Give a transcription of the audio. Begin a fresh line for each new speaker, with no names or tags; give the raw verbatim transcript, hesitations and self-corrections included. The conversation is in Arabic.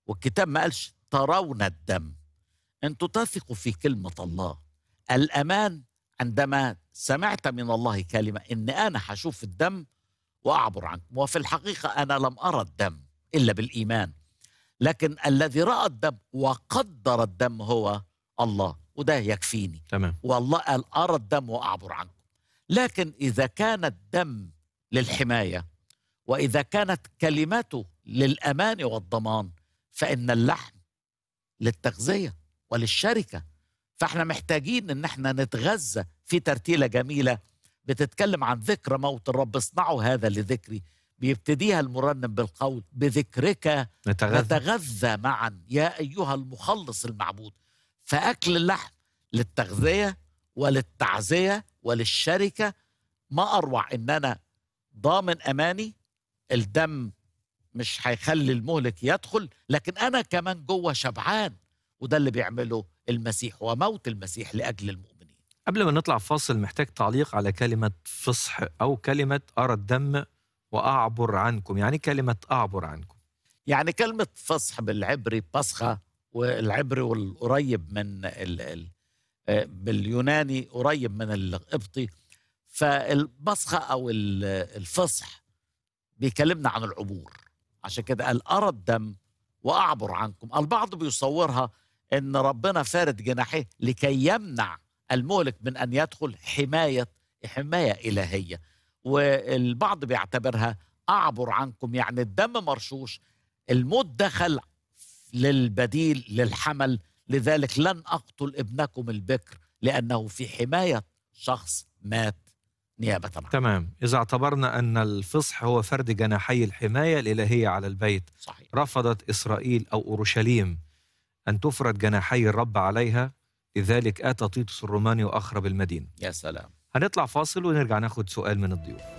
والكتاب ما قالش ترون الدم. انتوا تثقوا في كلمة الله. الأمان عندما سمعت من الله كلمة إن أنا هشوف الدم وأعبر عنكم، وفي الحقيقة أنا لم أرى الدم إلا بالإيمان، لكن الذي رأى الدم وقدر الدم هو الله، وده يكفيني.
تمام.
والله قال أرى الدم وأعبر عنكم. لكن إذا كان الدم للحماية، وإذا كانت كلمته للأمان والضمان، فإن اللحم للتغذية وللشركة. فإحنا محتاجين إن احنا نتغذى في ترتيلة جميلة بتتكلم عن ذكر موت الرب. اصنعوا هذا لذكري. بيبتديها المرنم بالقول بذكرك
نتغذى,
نتغذى معا يا أيها المخلص المعبود. فأكل اللحم للتغذية وللتعزية وللشركة. ما أروع إن أنا ضامن أماني، الدم مش هيخلي المهلك يدخل، لكن أنا كمان جوه شبعان. وده اللي بيعمله المسيح وموت المسيح لأجل المؤمنين.
قبل ما نطلع فاصل محتاج تعليق على كلمة فصح أو كلمة أرى الدم وأعبر عنكم. يعني كلمة أعبر عنكم،
يعني كلمة فصح بالعبري بصخة، والعبري والقريب من ال ال باليوناني قريب من القبطي. فالبصخة أو الفصح بيكلمنا عن العبور. عشان كده قال أرى الدم وأعبر عنكم. البعض بيصورها إن ربنا فارد جناحيه لكي يمنع المهلك من أن يدخل، حماية حماية إلهية. والبعض بيعتبرها أعبر عنكم يعني الدم مرشوش، الموت دخل للبديل للحمل، لذلك لن أقتل ابنكم البكر لأنه في حماية شخص مات نيابة عنه.
تمام. إذا اعتبرنا أن الفصح هو فرد جناحي الحماية الإلهية على البيت،
صحيح.
رفضت إسرائيل أو أورشليم أن تفرد جناحي الرب عليها، لذلك آتى تيتوس الروماني وأخرب المدينة.
يا سلام.
هنطلع فاصل ونرجع ناخد سؤال من الضيوف.